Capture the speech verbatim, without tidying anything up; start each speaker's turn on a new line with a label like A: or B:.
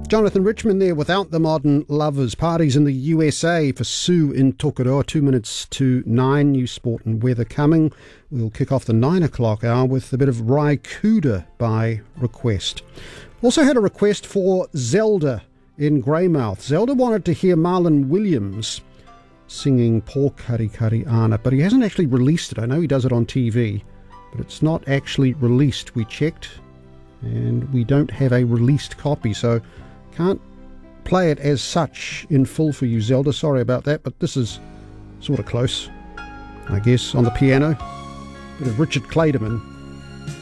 A: Jonathan Richman there, Without the Modern Lovers. Parties in the U S A for Sue in Tokoroa, two minutes to nine. New sport and weather coming. We'll kick off the nine o'clock hour with a bit of Rai Kuda by request. Also had a request for Zelda in Greymouth. Zelda wanted to hear Marlon Williams singing Por Kari Kari Ana, but he hasn't actually released it. I know he does it on T V, but it's not actually released. We checked, and we don't have a released copy, so can't play it as such in full for you, Zelda. Sorry about that, but this is sort of close, I guess, on the piano. Bit of Richard Clayderman.